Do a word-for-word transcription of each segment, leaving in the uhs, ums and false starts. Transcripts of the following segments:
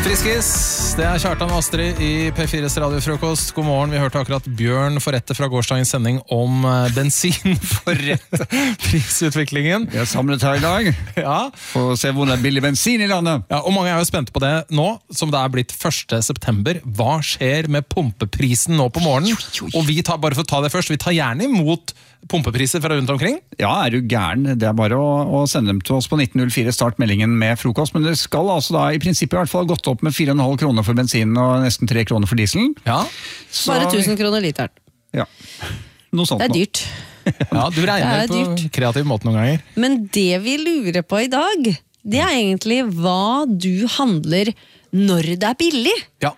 Friskis, det er Kjartan og Astrid i P fires radiofrokost. God morgen, vi hørte akkurat Bjørn forrette fra gårsdagens sending om bensin forrette prisutviklingen. Vi har samlet her i dag ja. for å se hvor det er billig bensin i landet. Ja, og mange er jo spente på det nå, som det er blitt første september. Hva skjer med pumpeprisen nå på morgenen? Og vi tar, bare for å ta det først, vi tar gjerne imot pumpepriser fra rundt omkring. Ja, er du gæren? Det er bare å, å sende dem til oss på nitten null fire, start meldingen med frokost, men det skal altså da i prinsippet i hvert fall gått opp med fire komma fem kroner for bensinen og nesten tre kroner for dieselen. Ja. Så... Bare tusen kroner literen. Ja, noe sånt. Det er dyrt. Ja, du regner på dyrt. Kreativ måte noen ganger. Men det vi lurer på i dag, det er egentlig hva du handler når det er billig. Ja.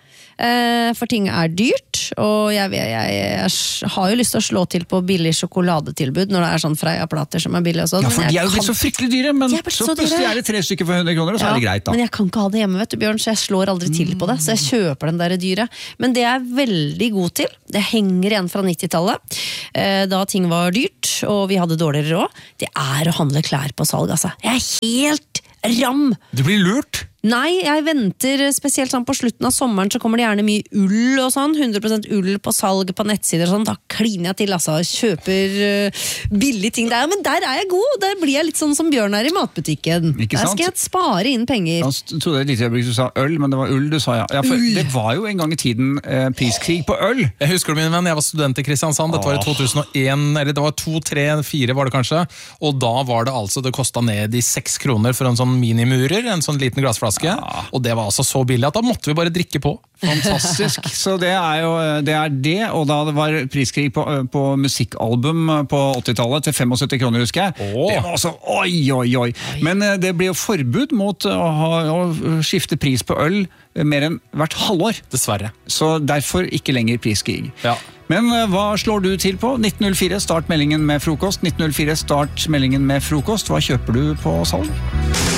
For ting er dyrt, og jeg, jeg, jeg har jo lyst til å slå til på billig sjokoladetilbud når det er sånn Freia-plater som er billig og sånn. Ja, for de er jo blitt kan... så fryktelig dyre, men så, så plutselig er det tre stykker for hundre kroner, og så ja, er det greit da. Men jeg kan ikke ha det hjemme, vet du, Bjørn, så jeg slår aldri til på det, så jeg kjøper den der dyre. Men det er jeg veldig god til. Det henger igjen fra nittitallet, da ting var dyrt, og vi hadde dårligere råd. Det er å handle klær på salg, altså. Jeg er helt ram! Du blir lurt! Nei, jeg venter spesielt sånn på slutten av sommeren så kommer det gjerne mye ull og sånn, hundre prosent ull på salg på nettsider og sånn, da kliner jeg til, altså, kjøper uh, billige ting der, men der er jeg god, der blir jeg litt sånn som Bjørn er i matbutikken. Ikke sant? Der skal jeg spare inn penger. Jeg trodde det litt øyeblikk du sa øl, men det var ull du sa, ja. Ja, for ull. Det var jo en gang i tiden eh, priskrig på øl. Jeg husker det, min venn, jeg var student i Kristiansand, dette var i to tusen og en, eller det var to, tre, fire var det kanskje, og da var det altså, det kostet ned i seks kroner for en sånn minimurer, en sånn liten glassflaske, ja. Og det var altså så billig at da måtte vi bare drikke på. Fantastisk. Så det er jo det, er det og da det var priskrig på, på musikkalbum på åttitallet til syttifem kroner, husker jeg. Åh. Det var altså, oi, oi, oi. Men det ble jo forbud mot å, ha, å skifte pris på øl mer enn hvert halvår. Dessverre. Så derfor ikke lenger priskrig. Ja. Men hva slår du til på? nitten null fire, start meldingen med frokost. nitten null fire, start meldingen med frokost. Hva kjøper du på salg?